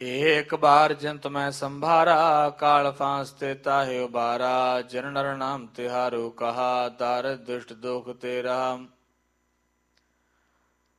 ਏਕ ਬਾਰ ਜੰਤ ਮੈਂ ਸੰਭਾਰਾ, ਕਾਲ ਫਾਂਸ ਤੇ ਤਾਹਿ ਉਬਾਰਾ। ਜਿਨ ਨਰ ਨਾਮ ਤਿਹਾਰੂ ਕਹਾ, ਦਾਰਿਦ ਦੁਸ਼ਟ ਦੁਖ ਤੇ ਰਹਾ।